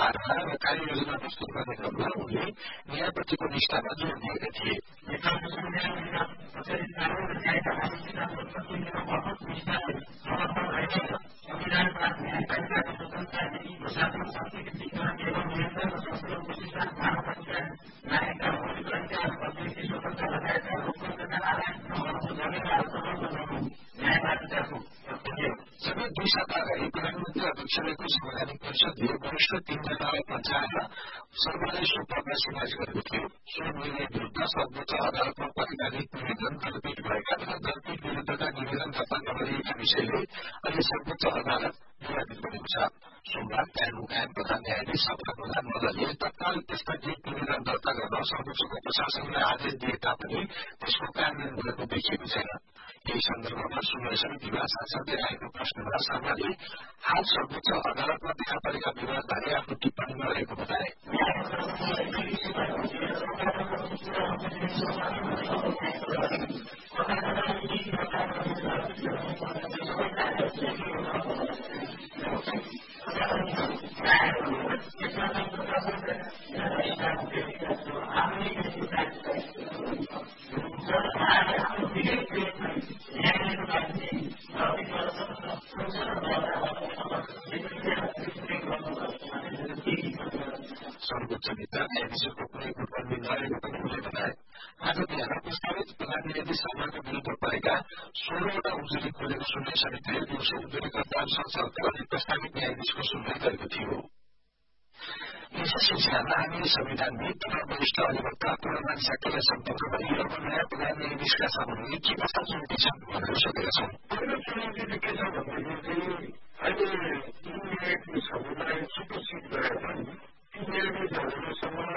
आधारमा र कार्ययोजना प्रस्तुत गर्ने क्रममा उनले न्यायप्रतिको निष्ठामा जोड़ दिएका थिए। सबै 2 साता अगाडि प्रधानमन्त्री अध्यक्षको संवैधानिक परिषदले वरिष्ठ 3 जनालाई पन्छाएर सर्वोदय सो पदमा सिफारिस गरेको थियो। सो निर्णय विरुद्ध सर्वोच्च अदालतमा परिणामित निवेदन दलपीठ भएका र दलपीठ विरुद्धका निवेदन दर्ता नगरिएका विषयले अहिले सर्वोच्च अदालत विवादित बनेको छ। सोमबार न्यायमुकायम प्रधान न्यायाधीश सत्र प्रधान मल्लले तत्काल स्थगित निवेदन दर्ता गर्न सर्वोच्चको प्रशासनलाई आदेश दिए तापनि त्यसको कार्यान्वयन भएको देखिएको छैन। यही सन्दर्भमा सुनवाई समितिमा सांसदले राखेको प्रश्नमा शर्माले हाल सर्वोच्च अदालतमा देखा परेका विवादबारे आफ्नो टिप्पणीमा रहेको बताए। सर्वोच्चभित्र न्यायाधीशको कुनै टिप्पणी नरहेको पनि उनले बताए। आज बिहान प्रस्तावित प्रधान न्यायाधीश शर्माको विरुद्ध परेका 16वटा उजुरी खोलेको सुनवाई समितिले दिउँसो उजुरीका दाम सँगसँगै अनि प्रस्तावित न्यायाधीशको सुनवाई गरेको थियो। यसै सिलसिलामा हामीले संविधानविद तथा वरिष्ठ अधिवक्ता पूर्णमान साक्यलाई सम्पर्क गरी अब नयाँ प्रधान न्यायाधीशका सामुन्ने के कस्ता चुनौती छन् भनेर सोधेका छौं। पहिलो चुनौती चाहिँ के छ भन्दाखेरि अहिले 3 न्यायाधीशहरूलाई सुप्रसिद्ध गरेर 3 न्यायाधीशहरूसँग